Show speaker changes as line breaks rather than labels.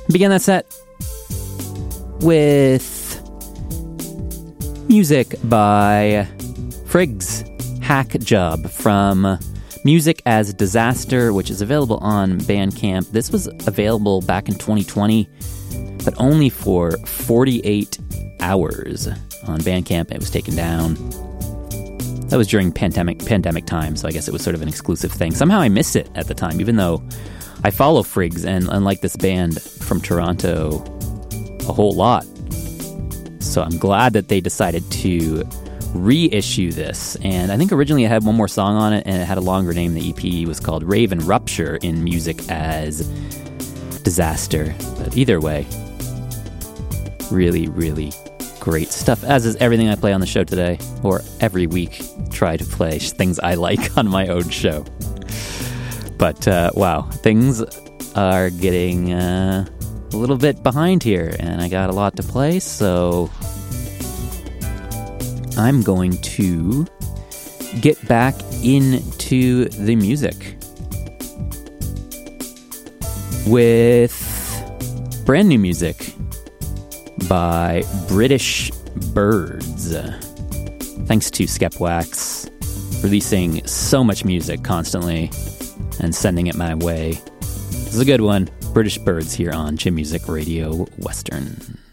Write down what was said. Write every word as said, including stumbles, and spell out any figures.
Began that set with music by Friggs Hack Job from Music as Disaster, which is available on Bandcamp. This was available back in twenty twenty, but only for forty-eight hours on Bandcamp. It was taken down. That was during pandemic pandemic time, so I guess it was sort of an exclusive thing. Somehow I missed it at the time, even though I follow Friggs and unlike this band from Toronto a whole lot. So I'm glad that they decided to reissue this. And I think originally it had one more song on it, and it had a longer name. The E P was called Rave and Rupture in Music as Disaster. But either way, really, really great stuff, as is everything I play on the show today, or every week try to play things I like on my own show. But uh, wow, things are getting uh, a little bit behind here, and I got a lot to play, so I'm going to get back into the music with brand new music by British Birds. Thanks to Skepwax, releasing so much music constantly and sending it my way. This is a good one. British Birds here on Chin Music Radio Western.